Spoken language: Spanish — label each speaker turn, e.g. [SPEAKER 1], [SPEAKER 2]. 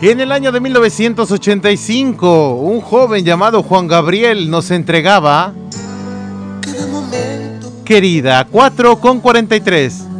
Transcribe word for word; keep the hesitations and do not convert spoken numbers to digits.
[SPEAKER 1] En el año de mil novecientos ochenta y cinco, un joven llamado Juan Gabriel nos entregaba Querida, cuatro con cuarenta y tres.